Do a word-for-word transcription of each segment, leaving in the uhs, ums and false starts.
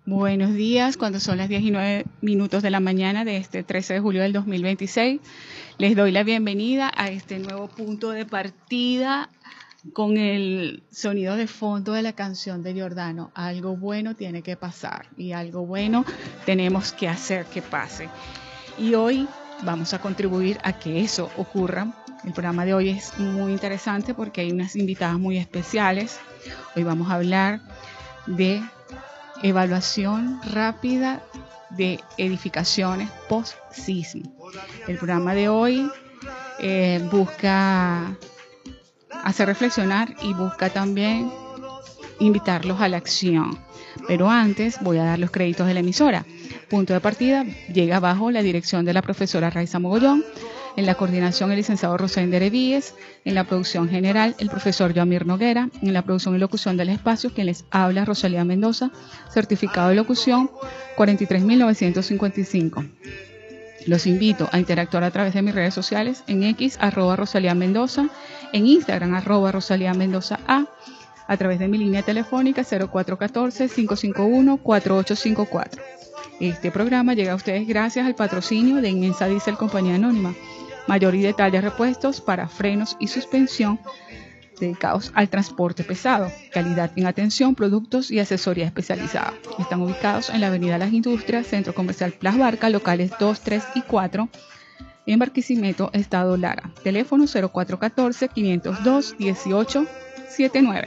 Buenos días, cuando son las diez y nueve minutos de la mañana de este trece de julio del dos mil veintiséis. Les doy la bienvenida a este nuevo punto de partida con el sonido de fondo de la canción de Giordano. Algo bueno tiene que pasar y algo bueno tenemos que hacer que pase. Y hoy vamos a contribuir a que eso ocurra. El programa de hoy es muy interesante porque hay unas invitadas muy especiales. Hoy vamos a hablar de evaluación rápida de edificaciones post-sismo. El programa de hoy eh, busca hacer reflexionar y busca también invitarlos a la acción. Pero antes voy a dar los créditos de la emisora. Punto de partida llega bajo la dirección de la profesora Raiza Mogollón, en la coordinación el licenciado Rosén Víez, en la producción general el profesor Yamir Noguera, en la producción y locución del espacio quien les habla Rosalía Mendoza, certificado de locución cuarenta y tres mil novecientos cincuenta y cinco. Los invito a interactuar a través de mis redes sociales en X, arroba Rosalía Mendoza, en Instagram, arroba Rosalía Mendoza A, a través de mi línea telefónica cero cuatro uno cuatro, cinco cinco uno, cuatro ocho cinco cuatro. Este programa llega a ustedes gracias al patrocinio de Inmensa Diesel Compañía Anónima, mayor y detalle repuestos para frenos y suspensión dedicados al transporte pesado, calidad en atención, productos y asesoría especializada. Están ubicados en la avenida Las Industrias, Centro Comercial Plaza Barca, locales dos, tres y cuatro, en Barquisimeto, Estado Lara. Teléfono cero cuatro uno cuatro, cinco cero dos, uno ocho siete nueve.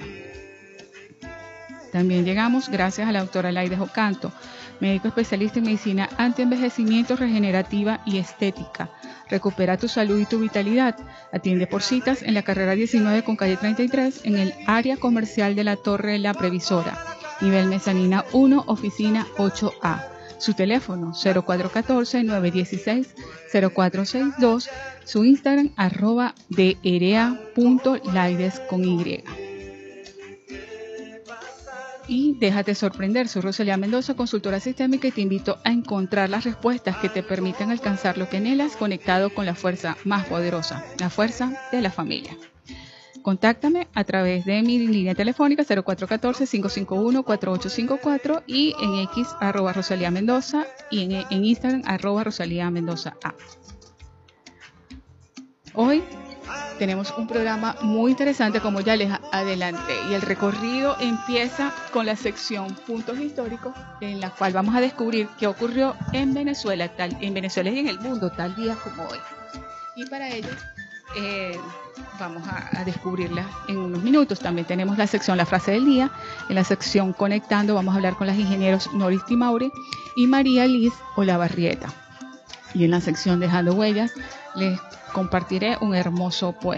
También llegamos gracias a la doctora Laide Ocanto, médico especialista en medicina antienvejecimiento, regenerativa y estética. Recupera tu salud y tu vitalidad. Atiende por citas en la carrera diecinueve con calle treinta y tres en el área comercial de la Torre La Previsora. Nivel mezanina uno, oficina ocho A. Su teléfono cero cuatro uno cuatro, nueve uno seis, cero cuatro seis dos. Su Instagram arroba dra.laides con Y. Y déjate sorprender, soy Rosalía Mendoza, consultora sistémica, y te invito a encontrar las respuestas que te permitan alcanzar lo que anhelas conectado con la fuerza más poderosa, la fuerza de la familia. Contáctame a través de mi línea telefónica cero cuatro uno cuatro, cinco cinco uno, cuatro ocho cinco cuatro y en X arroba Rosalía Mendoza y en, en Instagram arroba Rosalía Mendoza A. Hoy tenemos un programa muy interesante, como ya les adelanté, y el recorrido empieza con la sección Puntos Históricos, en la cual vamos a descubrir qué ocurrió en Venezuela, tal, en Venezuela y en el mundo, tal día como hoy. Y para ello eh, vamos a, a descubrirla en unos minutos. También tenemos la sección La Frase del Día. En la sección Conectando vamos a hablar con las ingenieros Noris Timaure y María Liz Olavarrieta. Y en la sección Dejando Huellas les compartiré un hermoso poema.